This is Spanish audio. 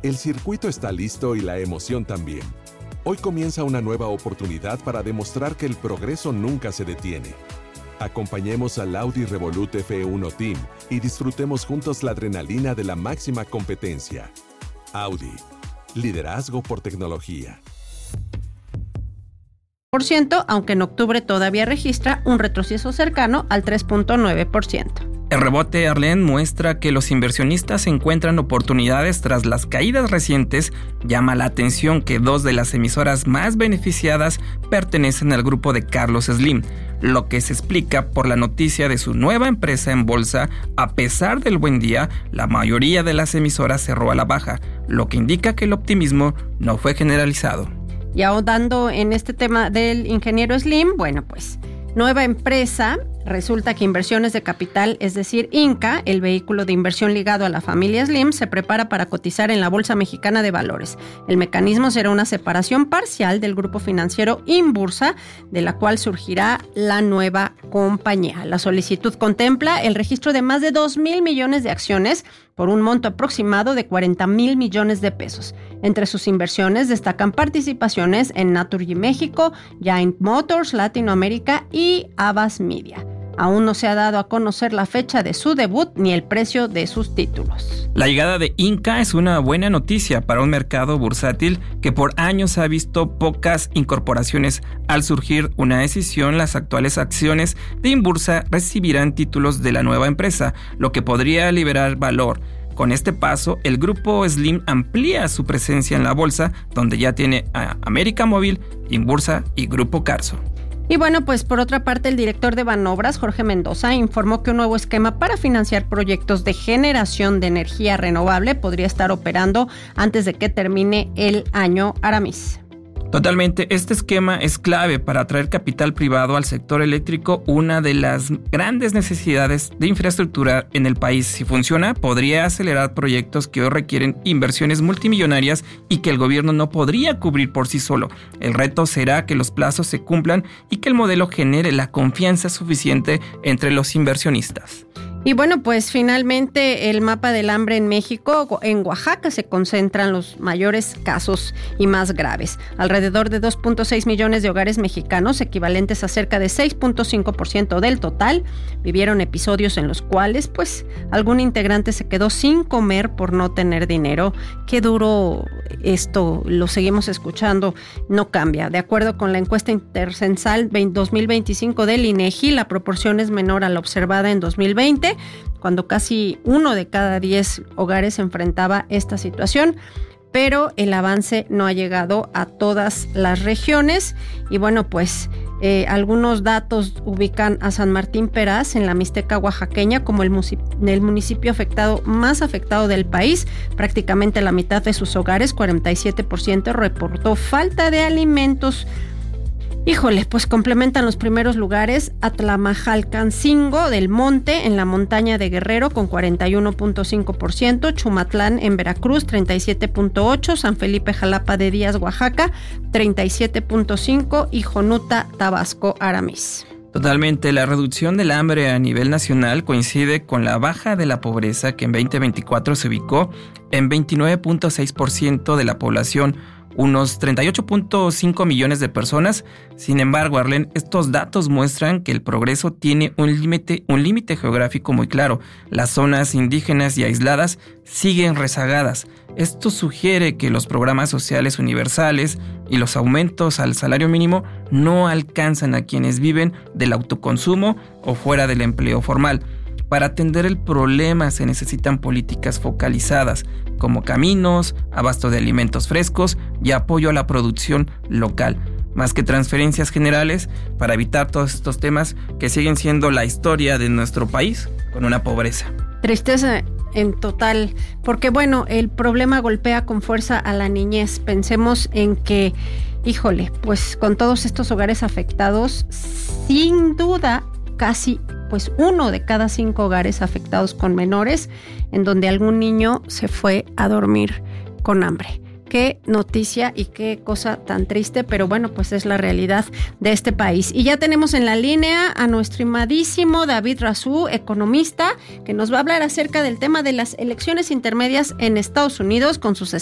El circuito está listo y la emoción también. Hoy comienza una nueva oportunidad para demostrar que el progreso nunca se detiene. Acompañemos al Audi Revolut F1 Team y disfrutemos juntos la adrenalina de la máxima competencia. Audi. Liderazgo por tecnología. Aunque en octubre todavía registra un retroceso cercano al 3.9%. El rebote, Arlene, muestra que los inversionistas encuentran oportunidades tras las caídas recientes. Llama la atención que 2 de las emisoras más beneficiadas pertenecen al grupo de Carlos Slim, lo que se explica por la noticia de su nueva empresa en bolsa. A pesar del buen día, la mayoría de las emisoras cerró a la baja, lo que indica que el optimismo no fue generalizado. Y ahondando en este tema del ingeniero Slim, bueno, pues nueva empresa. Resulta que Inversiones de Capital, es decir, Inca, el vehículo de inversión ligado a la familia Slim, se prepara para cotizar en la Bolsa Mexicana de Valores. El mecanismo será una separación parcial del grupo financiero Inbursa, de la cual surgirá la nueva compañía. La solicitud contempla el registro de más de 2,000 millones de acciones por un monto aproximado de 40,000 millones de pesos. Entre sus inversiones destacan participaciones en Naturgy México, Giant Motors Latinoamérica y Havas Media. Aún no se ha dado a conocer la fecha de su debut ni el precio de sus títulos. La llegada de Inca es una buena noticia para un mercado bursátil que por años ha visto pocas incorporaciones. Al surgir una decisión, las actuales acciones de Inbursa recibirán títulos de la nueva empresa, lo que podría liberar valor. Con este paso, el grupo Slim amplía su presencia en la bolsa, donde ya tiene a América Móvil, Inbursa y Grupo Carso. Y bueno, pues por otra parte, el director de Banobras, Jorge Mendoza, informó que un nuevo esquema para financiar proyectos de generación de energía renovable podría estar operando antes de que termine el año. Aramis. Totalmente, este esquema es clave para atraer capital privado al sector eléctrico, una de las grandes necesidades de infraestructura en el país. Si funciona, podría acelerar proyectos que hoy requieren inversiones multimillonarias y que el gobierno no podría cubrir por sí solo. El reto será que los plazos se cumplan y que el modelo genere la confianza suficiente entre los inversionistas. Y bueno, pues finalmente el mapa del hambre en México. En Oaxaca se concentran los mayores casos y más graves. Alrededor de 2.6 millones de hogares mexicanos, equivalentes a cerca de 6.5% del total, vivieron episodios en los cuales pues algún integrante se quedó sin comer por no tener dinero. Qué duro esto, lo seguimos escuchando, no cambia. De acuerdo con la encuesta intercensal 2025 del INEGI, la proporción es menor a la observada en 2020, cuando casi 1 de cada 10 hogares enfrentaba esta situación, pero el avance no ha llegado a todas las regiones. Y bueno, pues algunos datos ubican a San Martín Peraz en la Mixteca oaxaqueña como el municipio más afectado del país. Prácticamente la mitad de sus hogares, 47%, reportó falta de alimentos. Híjole, pues complementan los primeros lugares Atlamajalcancingo del Monte en la montaña de Guerrero con 41.5%, Chumatlán en Veracruz 37.8%, San Felipe Jalapa de Díaz, Oaxaca 37.5% y Jonuta, Tabasco. Aramis. Totalmente, la reducción del hambre a nivel nacional coincide con la baja de la pobreza, que en 2024 se ubicó en 29.6% de la población, unos 38.5 millones de personas. Sin embargo, Arlene, estos datos muestran que el progreso tiene un límite geográfico muy claro. Las zonas indígenas y aisladas siguen rezagadas. Esto sugiere que los programas sociales universales y los aumentos al salario mínimo no alcanzan a quienes viven del autoconsumo o fuera del empleo formal. Para atender el problema se necesitan políticas focalizadas, como caminos, abasto de alimentos frescos y apoyo a la producción local, más que transferencias generales, para evitar todos estos temas que siguen siendo la historia de nuestro país con una pobreza. Tristeza en total, porque bueno, el problema golpea con fuerza a la niñez. Pensemos en que, híjole, pues con todos estos hogares afectados, sin duda, casi pues 1 de cada 5 hogares afectados con menores, en donde algún niño se fue a dormir con hambre. Qué noticia y qué cosa tan triste, pero bueno, pues es la realidad de este país. Y ya tenemos en la línea a nuestro estimadísimo David Razú, economista, que nos va a hablar acerca del tema de las elecciones intermedias en Estados Unidos con sus